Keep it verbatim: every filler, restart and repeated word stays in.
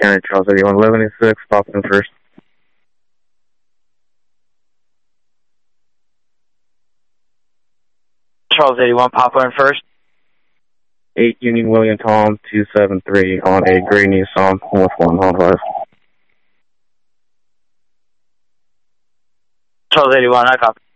County, Charles eighty-one, eleven eighty-six, pop in first. Charles eighty-one, pop in first. eight Union William Tom, two seven three on a gray Nissan, with one on five. Charles eighty-one, I copy.